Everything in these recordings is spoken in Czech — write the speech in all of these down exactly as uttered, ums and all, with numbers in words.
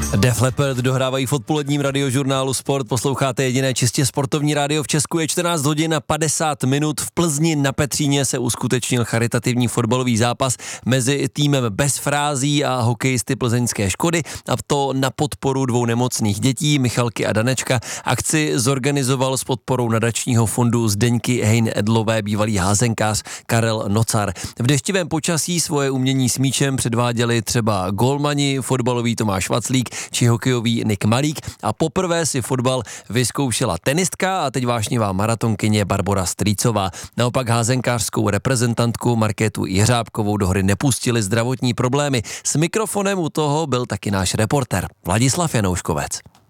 Def Leppard dohrávají v odpoledním radiožurnálu Sport, posloucháte jediné čistě sportovní rádio v Česku, je čtrnáct hodin a padesát minut, v Plzni na Petříně se uskutečnil charitativní fotbalový zápas mezi týmem Bez frází a hokejisty plzeňské Škody, a to na podporu dvou nemocných dětí, Michalky a Danečka. Akci zorganizoval s podporou nadačního fondu Zdeňky Hein-Edlové bývalý házenkář Karel Nocar. V deštivém počasí svoje umění s míčem předváděli třeba golmani, fotbalový Tomáš Vaclík či hokejový Nik Malík, a poprvé si fotbal vyzkoušela tenistka a teď vášnivá maratonkyně Barbora Strýcová. Naopak házenkářskou reprezentantku Markétu Jeřábkovou do hry nepustili zdravotní problémy. S mikrofonem u toho byl taky náš reporter Vladislav Janouškovec.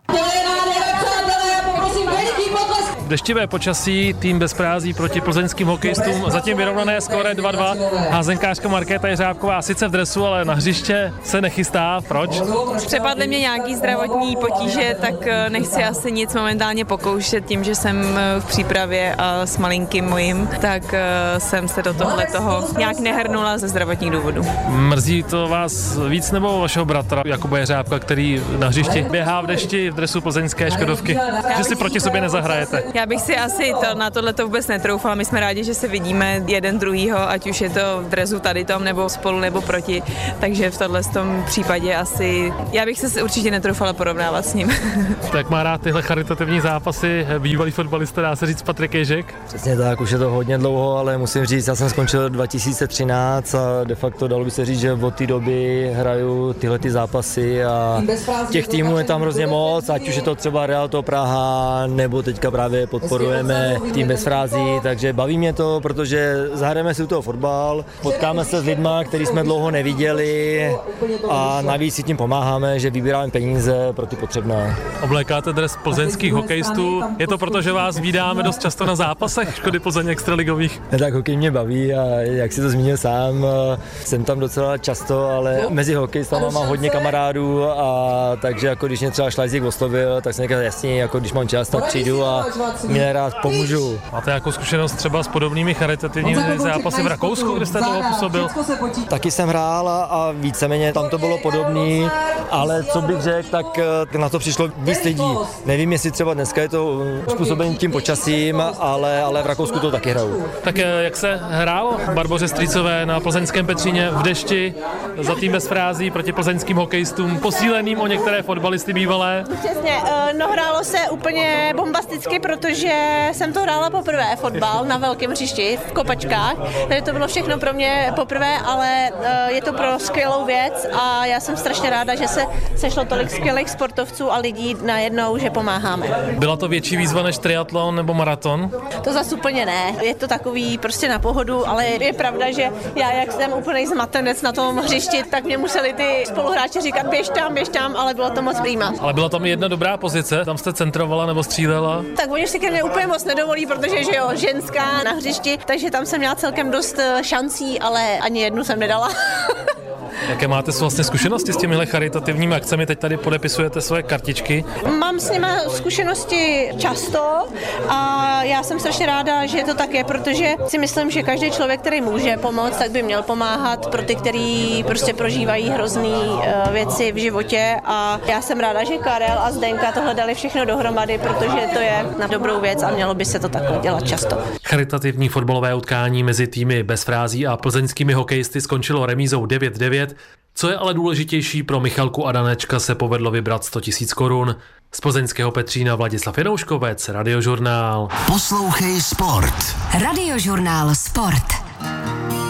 Deštivé počasí, tým Bez frází proti plzeňským hokejistům, zatím vyrovnané skóre dva dva. Házenkářka Markéta Jeřábková sice v dresu, ale na hřiště se nechystá. Proč? Přepadly mě nějaký zdravotní potíže, tak nechci asi nic momentálně pokoušet. Tím, že jsem v přípravě a s malinkým mojím, tak jsem se do tohle toho nějak nehrnula ze zdravotních důvodů. Mrzí to vás víc nebo vašeho bratra Jakuba Jeřábka, který na hřišti běhá v dešti v dresu plzeňské Škodovky, že si proti sobě nezahrajete? Já bych si asi to, na tohle to vůbec netroufala. My jsme rádi, že se vidíme jeden druhýho, ať už je to v dresu tady tom, nebo spolu, nebo proti. Takže v tomhle tom případě asi, já bych se určitě netroufala porovnávat s ním. Tak má rád tyhle charitativní zápasy bývalý fotbalista, dá se říct, Patrik Ježek? Přesně tak, už je to hodně dlouho, ale musím říct, já jsem skončil dva tisíce třináct a de facto dalo by se říct, že od té doby hraju tyhle ty zápasy a těch týmů je tam hrozně moc, ať už je to třeba Real to Praha, nebo teďka právě podporujeme tým Bez frází, takže baví mě to, protože zahrajeme si u toho fotbal, potkáme se s lidma, který jsme dlouho neviděli a navíc si tím pomáháme, že vybíráme peníze pro ty potřebné. Oblékáte dres plzeňských hokejistů, je to proto, že vás vídáme dost často na zápasech Škody Plzeň extraligových? Tak hokej mě baví a jak si to zmínil sám, jsem tam docela často, ale mezi hokejistama mám hodně kamarádů, a takže jako když mě třeba Šlajzík oslovil, tak jsem říkal jasně, jako když mám čas, tak přijdu a mě rád pomůžu. Máte jako zkušenost třeba s podobnými charitativními zápasy v Rakousku, kde jste toho působil? Taky jsem hrál a víceméně tam to bylo podobný, ale co bych řekl, tak na to přišlo víc lidí. Nevím, jestli třeba dneska je to způsobený tím počasím, ale, ale v Rakousku to taky hrajou. Tak jak se hrálo Barboře Strýcové na plzeňském Petříně v dešti za tým Bez frází proti plzeňským hokejistům, posíleným o některé fotbalisty bývalé? Přesně, no hrálo se úplně bombasticky, protože jsem to hrála poprvé fotbal na velkém hřišti v Kopačkách, takže to bylo všechno pro mě poprvé, ale je to pro skvělou věc a já jsem strašně ráda, že se sešlo tolik skvělých sportovců a lidí najednou, že pomáháme. Byla to větší výzva než triatlon nebo maraton? To zas úplně ne, je to takový prostě na pohodu, ale je pravda, že já jak jsem úplnej zmatenec na tom hřišti, tak mě museli ty spoluhráči říkat běž tam, běž tam, ale bylo to moc prýma. Ale byla tam jedna dobrá pozice, tam jste centrovala nebo střílela? Tak oni si ke mně úplně moc nedovolí, protože že jo, ženská na hřišti, takže tam jsem měla celkem dost šancí, ale ani jednu jsem nedala. Jaké máte vlastně zkušenosti s těmihle charitativními akcemi? Teď tady podepisujete svoje kartičky. Mám s nimi zkušenosti často a já jsem strašně ráda, že to tak je, protože si myslím, že každý člověk, který může pomoct, tak by měl pomáhat pro ty, kteří prostě prožívají hrozný věci v životě, a já jsem ráda, že Karel a Zdenka tohle dali všechno dohromady, protože to je na dobrou věc a mělo by se to takhle dělat často. Charitativní fotbalové utkání mezi týmy Bez frází a plzeňskými hokejisty skončilo remízou devět devět. Co je ale důležitější, pro Michalku a Danečka se povedlo vybrat sto tisíc korun. Z plzeňského Petřína Vladislav Janouškovec, Radiožurnál. Poslouchej Sport. Radiožurnál Sport.